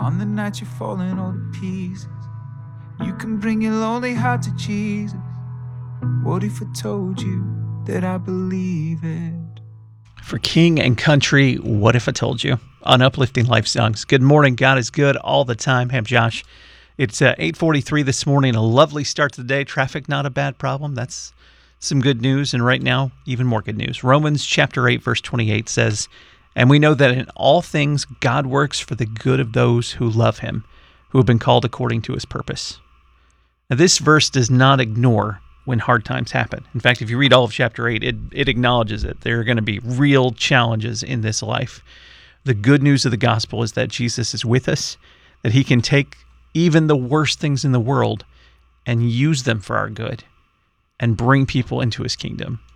On the night you're falling all to pieces, you can bring your lonely heart to Jesus. What if I told you that I believe it? For King and Country, What If I Told You? On Uplifting Life Songs. Good morning. God is good all the time. Hey, I'm Josh. It's 8:43 this morning. A lovely start to the day. Traffic, not a bad problem. That's some good news. And right now, even more good news. Romans chapter 8, verse 28 says, "And we know that in all things God works for the good of those who love him, who have been called according to his purpose." Now, this verse does not ignore when hard times happen. In fact, if you read all of chapter 8, it acknowledges it. There are going to be real challenges in this life. The good news of the gospel is that Jesus is with us, that he can take even the worst things in the world and use them for our good and bring people into his kingdom.